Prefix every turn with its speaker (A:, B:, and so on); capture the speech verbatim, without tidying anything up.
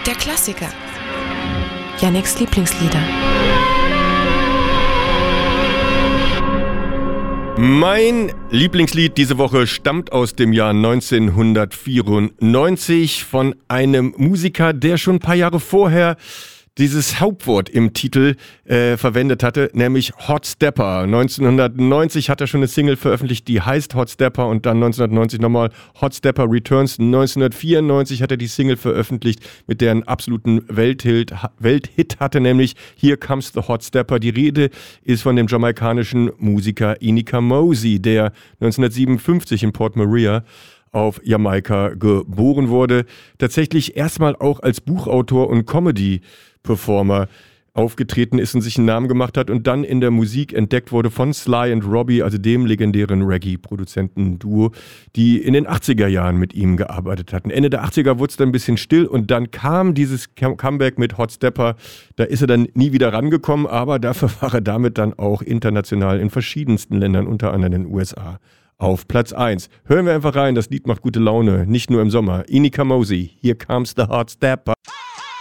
A: Der Klassiker. Yannicks Lieblingslieder.
B: Mein Lieblingslied diese Woche stammt aus dem Jahr neunzehnhundertvierundneunzig von einem Musiker, der schon ein paar Jahre vorher dieses Hauptwort im Titel äh, verwendet hatte, nämlich Hot Stepper. neunzehnhundertneunzig hat er schon eine Single veröffentlicht, die heißt Hot Stepper, und dann neunzehnhundertneunzig nochmal Hot Stepper Returns. neunzehnhundertvierundneunzig hat er die Single veröffentlicht, mit der einen absoluten Welthit, Welthit hatte, nämlich Here Comes the Hot Stepper. Die Rede ist von dem jamaikanischen Musiker Ini Kamoze, der neunzehnhundertsiebenundfünfzig in Port Maria auf Jamaika geboren wurde. Tatsächlich erstmal auch als Buchautor und Comedy-Performer aufgetreten ist und sich einen Namen gemacht hat und dann in der Musik entdeckt wurde von Sly and Robbie, also dem legendären Reggae-Produzenten-Duo, die in den achtziger Jahren mit ihm gearbeitet hatten. Ende der achtziger wurde es dann ein bisschen still und dann kam dieses Comeback mit Hot Stepper. Da ist er dann nie wieder rangekommen, aber dafür war er damit dann auch international in verschiedensten Ländern, unter anderem in den U S A, auf Platz eins. Hören wir einfach rein, das Lied macht gute Laune, nicht nur im Sommer. Ini Kamoze, Here Comes the Hot Stepper.